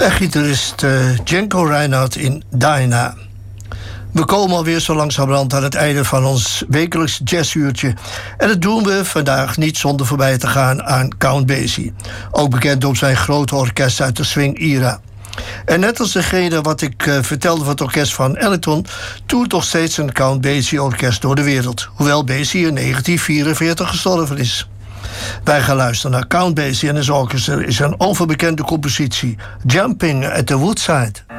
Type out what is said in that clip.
En gitarist Django Reinhardt in Dinah. We komen alweer zo langzamerhand aan het einde van ons wekelijks jazzuurtje. En dat doen we vandaag niet zonder voorbij te gaan aan Count Basie. Ook bekend op zijn grote orkest uit de swing-era. En net als degene wat ik vertelde van het orkest van Ellington, toert nog steeds een Count Basie-orkest door de wereld. Hoewel Basie in 1944 gestorven is. Wij gaan luisteren naar Count Basie en his orchestra is een overbekende compositie, Jumping at the Woodside.